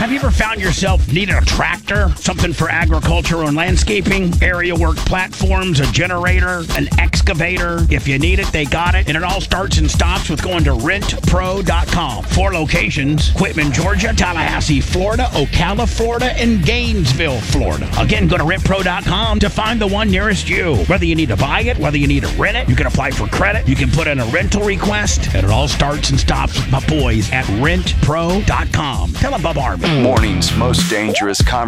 Have you ever found yourself needing a tractor, something for agriculture and landscaping, aerial work platforms, a generator, an excavator? If you need it, they got it. And it all starts and stops with going to rentpro.com. 4 locations: Quitman, Georgia; Tallahassee, Florida; Ocala, Florida; and Gainesville, Florida. Again, go to rentpro.com to find the one nearest you. Whether you need to buy it, whether you need to rent it, you can apply for credit, you can put in a rental request, and it all starts and stops with my boys at rentpro.com. Tell them Bubba Harmon. Morning's most dangerous conversation.